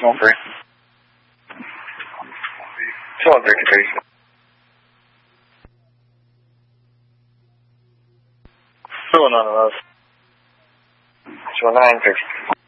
Small break. Small break, please. Still none of us. 960.